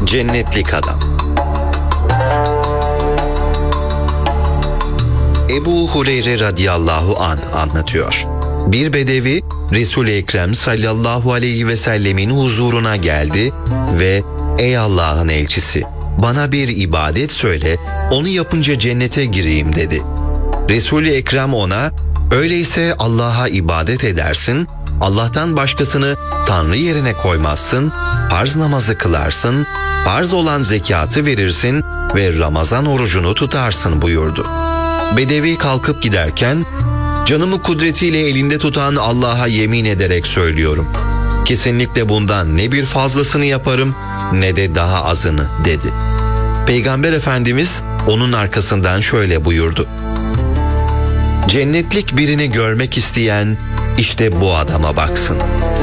Cennetlik Adam. Ebu Hureyre radıyallahu anh anlatıyor. Bir bedevi Resul-i Ekrem sallallahu aleyhi ve sellemin huzuruna geldi ve "Ey Allah'ın elçisi, bana bir ibadet söyle, onu yapınca cennete gireyim" dedi. Resul-i Ekrem ona "Öyleyse Allah'a ibadet edersin, Allah'tan başkasını Tanrı yerine koymazsın, farz namazı kılarsın, farz olan zekatı verirsin ve Ramazan orucunu tutarsın" buyurdu. Bedevi kalkıp giderken "Canımı kudretiyle elinde tutan Allah'a yemin ederek söylüyorum. Kesinlikle bundan ne bir fazlasını yaparım ne de daha azını" dedi. Peygamber Efendimiz onun arkasından şöyle buyurdu: "Cennetlik birini görmek isteyen işte bu adama baksın."